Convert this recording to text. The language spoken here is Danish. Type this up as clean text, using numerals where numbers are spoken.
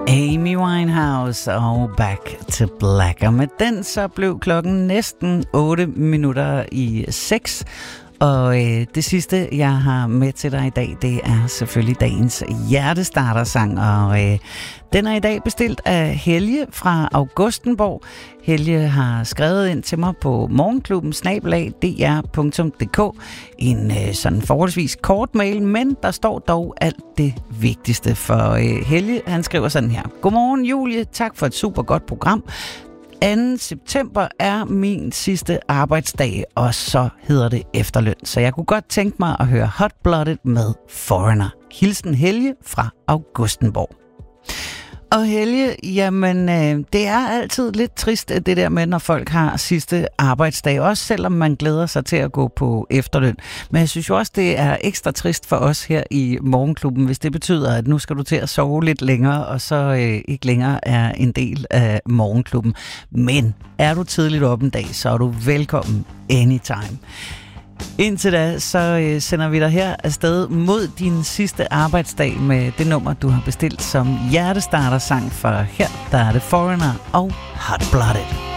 Amy Winehouse og Back to Black. Og med den så blev klokken næsten 6:08. Og det sidste, jeg har med til dig i dag, det er selvfølgelig dagens hjertestartersang. Og den er i dag bestilt af Helge fra Augustenborg. Helge har skrevet ind til mig på morgenklubben@dr.dk. En sådan forholdsvis kort mail, men der står dog alt det vigtigste. For Helge, han skriver sådan her: Godmorgen Julie, tak for et super godt program. 2. september er min sidste arbejdsdag, og så hedder det efterløn. Så jeg kunne godt tænke mig at høre Hot Blooded med Foreigner. Hilsen Helge fra Augustenborg. Og Helge, jamen det er altid lidt trist det der med, når folk har sidste arbejdsdag, også selvom man glæder sig til at gå på efterløn. Men jeg synes jo også, det er ekstra trist for os her i Morgenklubben, hvis det betyder, at nu skal du til at sove lidt længere, og så ikke længere er en del af Morgenklubben. Men er du tidligt op en dag, så er du velkommen anytime. Indtil da, så sender vi dig her afsted mod din sidste arbejdsdag med det nummer, du har bestilt som hjertestartersang, for her der er det Foreigner og Hot Blooded.